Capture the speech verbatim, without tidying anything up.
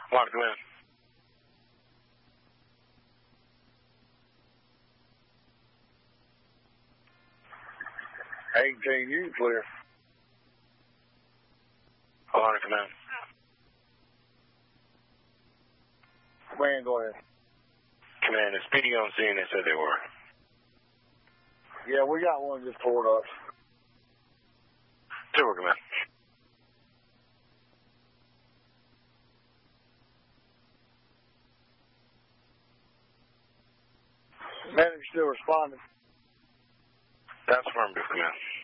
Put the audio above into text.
Lock them in. eighteen, you clear. Hold on, command. Command, go ahead. Command, is P D on scene? They said they were. Yeah, we got one just pulled up. Two, command. Medic still responding. That's affirmative, command.